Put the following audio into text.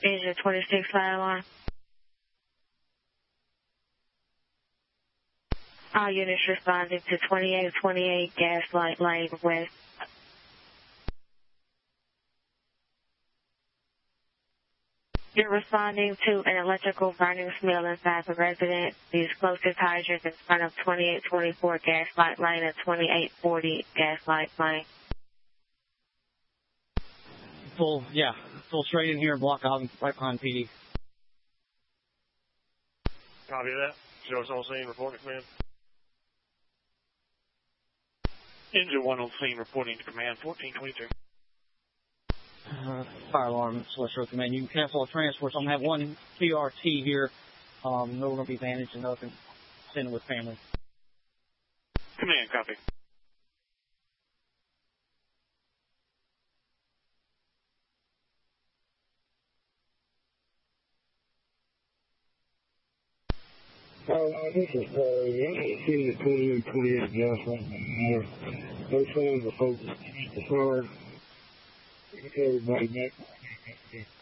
Engine 26 fire alarm. All units responding to 2828 Gaslight Lane West. You're responding to an electrical burning smell inside the residence. The explosive hydrant in front of 2824 Gaslight Lane and 2840 Gaslight Lane. Full straight in here and block out right behind PD. Copy that. Show us on scene, reporting to command. Engine 1 on scene, reporting to command, 1422. Fire alarm, Celestial Command. You can cancel all transports. I'm going to have one TRT here. No, we're going to be bandaged and nothing. Send it with family. Command, copy. This is sitting at 2828 Gaslight North. No signs of focus. The fire. Everybody back.